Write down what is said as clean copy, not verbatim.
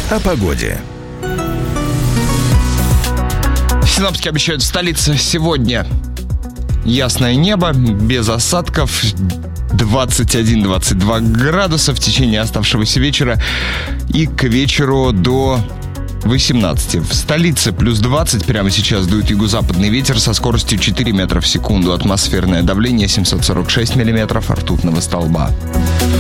о погоде. Синоптики обещают в столице сегодня ясное небо, без осадков, 21-22 градуса в течение оставшегося вечера и к вечеру до 18. В столице плюс 20. Прямо сейчас дует юго-западный ветер со скоростью 4 метра в секунду. Атмосферное давление 746 миллиметров ртутного столба.